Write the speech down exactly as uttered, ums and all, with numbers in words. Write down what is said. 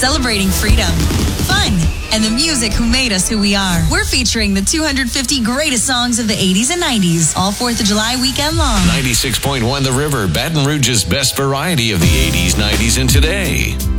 celebrating freedom, fun, and the music who made us who we are. We're featuring the two hundred fifty greatest songs of the eighties and nineties, all fourth of July weekend long. ninety-six point one The River, Baton Rouge's best variety of the eighties, nineties, and today.